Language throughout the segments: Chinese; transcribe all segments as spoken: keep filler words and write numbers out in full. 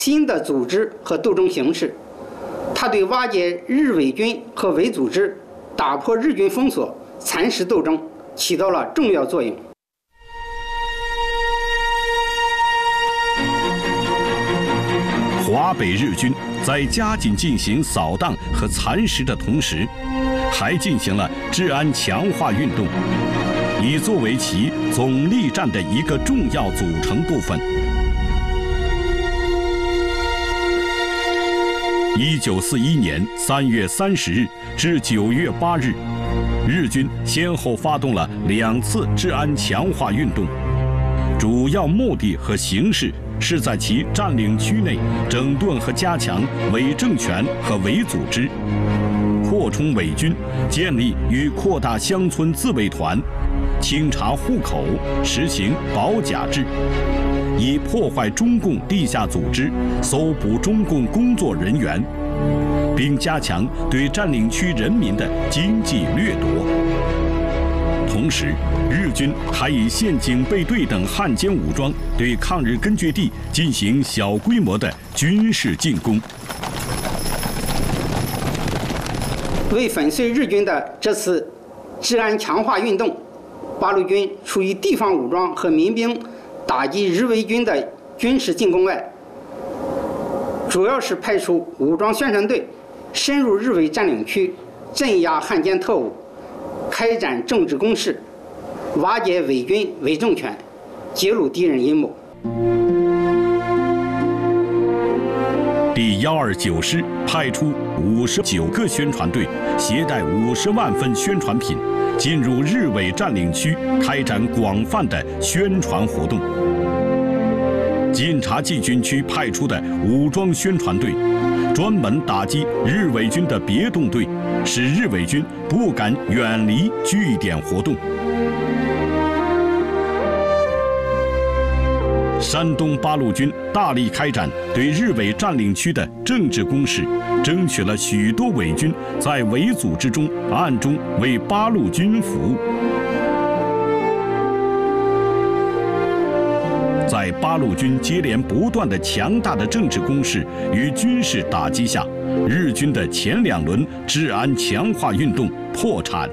新的组织和斗争形式，它对瓦解日伪军和伪组织、打破日军封锁、蚕食斗争起到了重要作用。 华北日军在加紧进行扫荡和蚕食的同时，还进行了治安强化运动，以作为其总力战的一个重要组成部分。一九四一年三月三十日至九月八日，日军先后发动了两次治安强化运动，主要目的和形式是在其占领区内整顿和加强伪政权和伪组织，扩充伪军，建立与扩大乡村自卫团，清查户口，实行保甲制，以破坏中共地下组织，搜捕中共工作人员，并加强对占领区人民的经济掠夺。同时，日军还以县警备队等汉奸武装对抗日根据地进行小规模的军事进攻。 为粉碎日军的这次治安强化运动，八路军除于地方武装和民兵打击日伪军的军事进攻外，主要是派出武装宣传队深入日伪占领区，镇压汉奸特务，开展政治攻势，瓦解伪军伪政权，揭露敌人阴谋。 第幺二九师派出五十九个宣传队，携带五十万份宣传品，进入日伪占领区，开展广泛的宣传活动。晋察冀军区派出的武装宣传队，专门打击日伪军的别动队，使日伪军不敢远离据点活动。山东八路军大力开展对日伪占领区的政治攻势，争取了许多伪军在伪组织中暗中为八路军服务。在八路军接连不断的强大的政治攻势与军事打击下，日军的前两轮治安强化运动破产。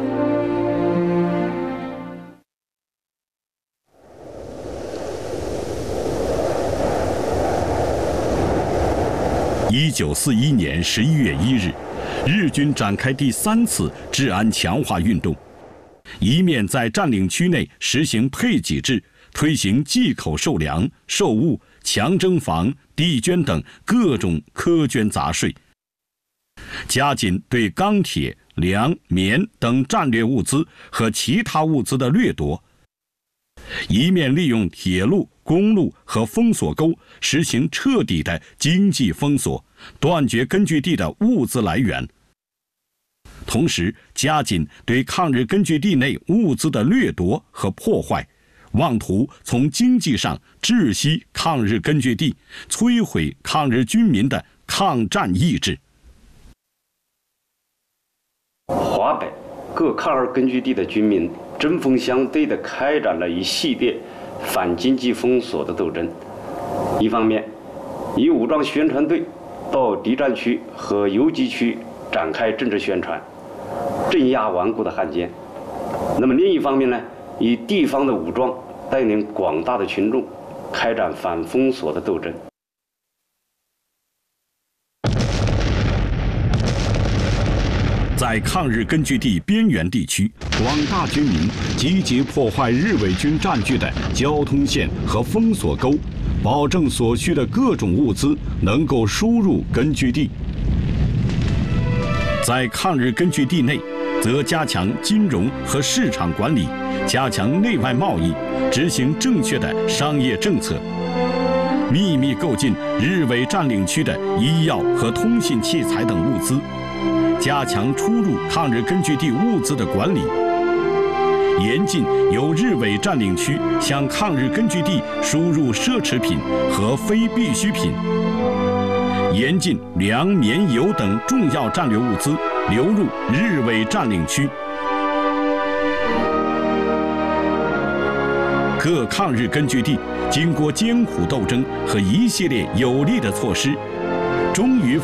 一九四一年十一月一日，日军展开第三次治安强化运动，一面在占领区内实行配给制，推行忌口授粮、售物、强征房、地捐等各种苛捐杂税，加紧对钢铁、粮、棉等战略物资和其他物资的掠夺，一面利用铁路、公路和封锁沟实行彻底的经济封锁，断绝根据地的物资来源。同时，加紧对抗日根据地内物资的掠夺和破坏，妄图从经济上窒息抗日根据地，摧毁抗日军民的抗战意志。 华北各抗日根据地的军民针锋相对地开展了一系列反经济封锁的斗争。一方面，以武装宣传队到敌占区和游击区展开政治宣传，镇压顽固的汉奸；那么另一方面呢，以地方的武装带领广大的群众开展反封锁的斗争。 在抗日根据地边缘地区，广大军民积极破坏日伪军占据的交通线和封锁沟，保证所需的各种物资能够输入根据地。在抗日根据地内，则加强金融和市场管理，加强内外贸易，执行正确的商业政策，秘密购进日伪占领区的医药和通信器材等物资，加强出入抗日根据地物资的管理，严禁由日伪占领区向抗日根据地输入奢侈品和非必需品，严禁粮、棉、油等重要战略物资流入日伪占领区。 各抗日根据地经过艰苦斗争和一系列有力的措施，终于